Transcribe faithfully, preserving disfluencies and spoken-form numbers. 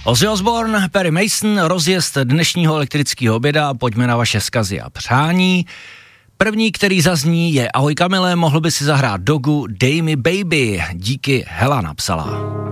Ozzy Osbourne, Perry Mason, rozjezd dnešního elektrického oběda, pojďme na vaše vzkazy a přání. První, který zazní, je ahoj Kamile, mohl by si zahrát Dogu Dej mi baby, díky Hela napsala.